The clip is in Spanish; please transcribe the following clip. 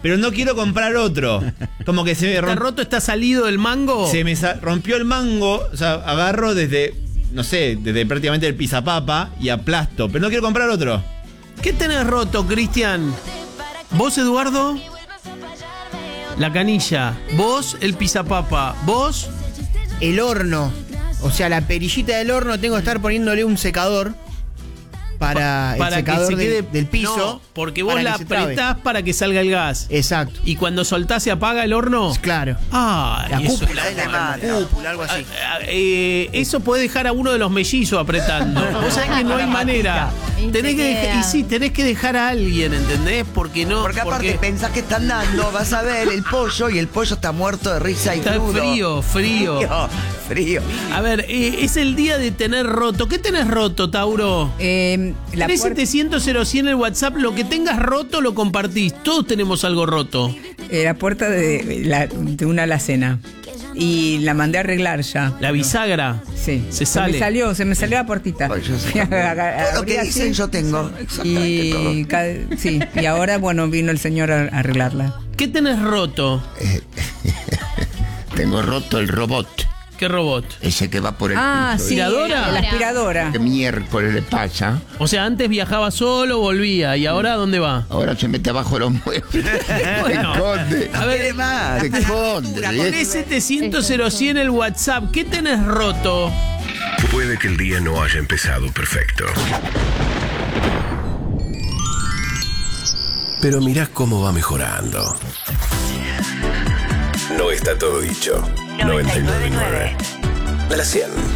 pero no quiero comprar otro. Como que se me ¿Está roto, está salido del mango? Se me rompió el mango, o sea, agarro desde, no sé, desde prácticamente el pisapapa y aplasto, pero no quiero comprar otro. ¿Qué tenés roto, Cristian? ¿Vos, Eduardo? La canilla. ¿Vos, el pisapapa? ¿Vos? El horno. O sea, la perillita del horno tengo que estar poniéndole un secador para el secador que se quede del piso. No, porque vos la se trabe. apretás para que salga el gas. Exacto. Y cuando soltás se apaga el horno. Claro. Ah, La eso, cúpula, cúpula, algo así. eso puede dejar a uno de los mellizos apretando. Vos sabés que no hay manera. Tenés que dejar a alguien, ¿entendés? Porque no. Porque aparte pensás que están dando, vas a ver el pollo y el pollo está muerto de risa y está crudo. frío. A ver, es el día de tener roto. ¿Qué tenés roto, Tauro? 300-0100 el WhatsApp. Lo que tengas roto lo compartís. Todos tenemos algo roto. La puerta de una alacena. Y la mandé a arreglar ya. La bisagra. Sí. Se me salió la puertita. Todo lo que dicen yo tengo. Y ahora, bueno, vino el señor a arreglarla. ¿Qué tenés roto? Tengo roto el robot. ¿Qué robot? Ese que va por el piso. Sí, ¿Aspiradora? la aspiradora. ¿Qué miércoles le pasa? O sea, antes viajaba solo, volvía. ¿Y ahora dónde va? Ahora se mete abajo los muebles. Bueno, Se esconde. a ver, más. Se esconde. 300-0100 el WhatsApp. ¿Qué tenés roto? Puede que el día no haya empezado perfecto, pero mirá cómo va mejorando. No está todo dicho. 99.9. A las 100.